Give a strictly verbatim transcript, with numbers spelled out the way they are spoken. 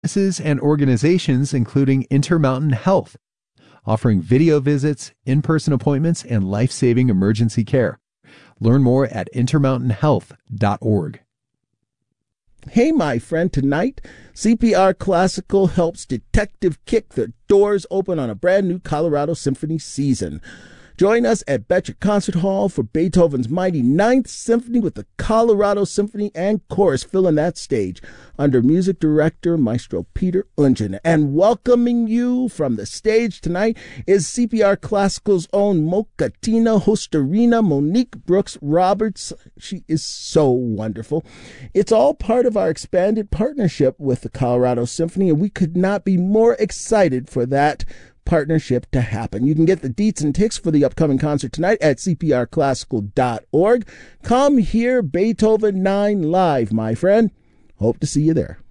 businesses and organizations, including Intermountain Health, offering video visits, in-person appointments, and life-saving emergency care. Learn more at intermountain health dot org. Hey, my friend, tonight, C P R Classical helps Detective kick the doors open on a brand new Colorado Symphony season. Join us at Betcher Concert Hall for Beethoven's mighty Ninth Symphony with the Colorado Symphony and Chorus filling that stage under music director Maestro Peter Ungen. And welcoming you from the stage tonight is C P R Classical's own Mochatina Hostarina Monique Brooks Roberts. She is so wonderful. It's all part of our expanded partnership with the Colorado Symphony, and we could not be more excited for that partnership to happen. You can get the deets and ticks for the upcoming concert tonight at c p r classical dot org. Come hear Beethoven nine live, my friend. Hope to see you there.